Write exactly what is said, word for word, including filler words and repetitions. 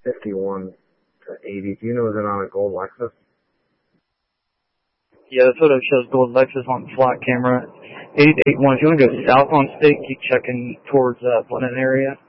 fifty-one to eighty. Do you know is it on a gold Lexus? Yeah, the photo shows gold Lexus on flat camera. eighty to eighty-one. If you want to go south on State, keep checking towards uh, Blenheim area.